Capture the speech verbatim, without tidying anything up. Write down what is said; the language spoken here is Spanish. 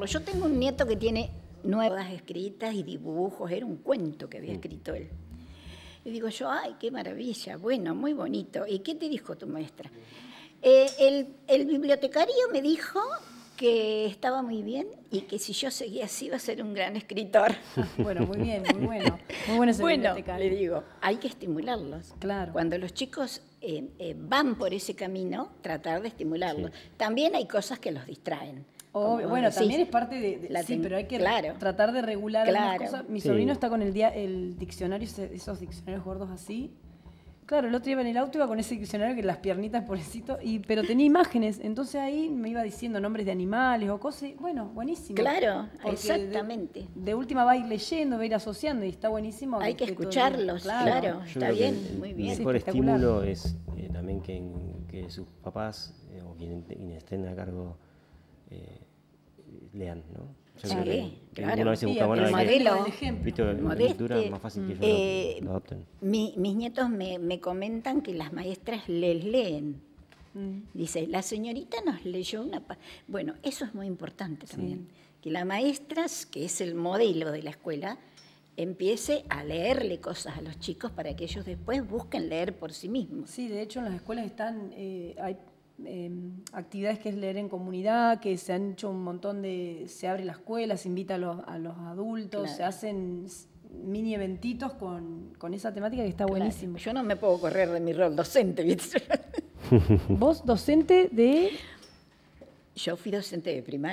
leerlo. Yo tengo un nieto que tiene nuevas escritas y dibujos, era un cuento que había escrito él. Y digo yo, ay, qué maravilla, bueno, muy bonito. ¿Y qué te dijo tu maestra? Eh, el, el bibliotecario me dijo que estaba muy bien y que si yo seguía así iba a ser un gran escritor. Bueno, muy bien, muy bueno. Muy bueno ese Bueno, bibliotecario. le digo, hay que estimularlos. Claro. Cuando los chicos eh, eh, van por ese camino, tratar de estimularlos. Sí. También hay cosas que los distraen. Obvio, bueno, decís, también es parte de... de la sí, pero hay que claro, tratar de regular claro. algunas cosas. Mi Sí. sobrino está con el, día, el diccionario, esos diccionarios gordos así. Claro, el otro día en el auto iba con ese diccionario que las piernitas, pobrecito, y, pero tenía imágenes. Entonces ahí me iba diciendo nombres de animales o cosas. Y, bueno, buenísimo. Claro, exactamente. De, de última va a ir leyendo, va a ir asociando y está buenísimo. Hay que, que escucharlos, claro, claro está bien, el, muy bien. El mejor estímulo es eh, también que, que sus papás eh, o quienes, quienes estén a cargo eh, lean, ¿no? Yo sí, que, que claro. Una vez se busca, sí, bueno, el modelo, visto, la lectura es más fácil que ellos eh, lo, lo adopten. Mi, mis nietos me, me comentan que las maestras les leen. Mm. Dice, la señorita nos leyó una... Pa bueno, eso es muy importante también. Sí. Que la maestra, que es el modelo de la escuela, empiece a leerle cosas a los chicos para que ellos después busquen leer por sí mismos. Sí, de hecho en las escuelas están... Eh, hay Eh, actividades que es leer en comunidad, que se han hecho un montón de... Se abre la escuela, se invita a los, a los adultos, claro. Se hacen mini eventitos con, con esa temática que está claro. Buenísimo. Yo no me puedo correr de mi rol docente, ¿viste? ¿Vos docente de...? Yo fui docente de primaria.